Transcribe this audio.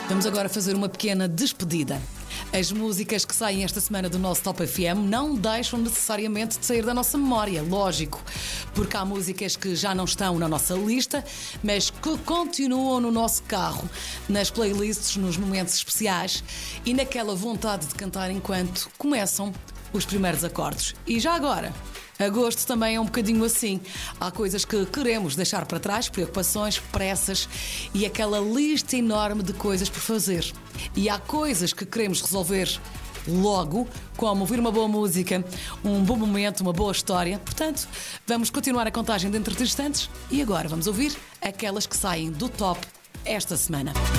Vamos agora fazer uma pequena despedida. As músicas que saem esta semana do nosso Top FM não deixam necessariamente de sair da nossa memória, lógico, porque há músicas que já não estão na nossa lista, mas que continuam no nosso carro, nas playlists, nos momentos especiais e naquela vontade de cantar enquanto começam os primeiros acordes. E já agora, agosto também é um bocadinho assim. Há coisas que queremos deixar para trás, preocupações, pressas e aquela lista enorme de coisas por fazer. E há coisas que queremos resolver logo, como ouvir uma boa música, um bom momento, uma boa história. Portanto, vamos continuar a contagem dentro de instantes e agora vamos ouvir aquelas que saem do top esta semana.